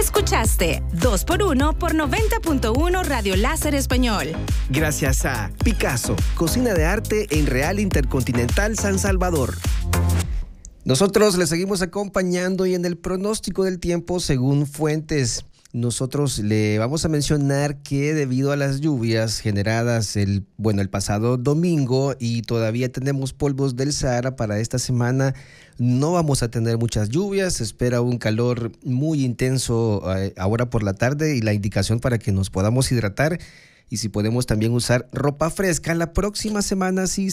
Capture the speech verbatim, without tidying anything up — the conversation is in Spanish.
Escuchaste dos por uno por noventa punto uno Radio Láser Español. Gracias a Picasso, cocina de arte en Real Intercontinental San Salvador. Nosotros le seguimos acompañando y en el pronóstico del tiempo, según fuentes, nosotros le vamos a mencionar que debido a las lluvias generadas el, bueno, el pasado domingo y todavía tenemos polvos del Sahara para esta semana, no vamos a tener muchas lluvias, se espera un calor muy intenso eh, ahora por la tarde y la indicación para que nos podamos hidratar y si podemos también usar ropa fresca. La próxima semana sí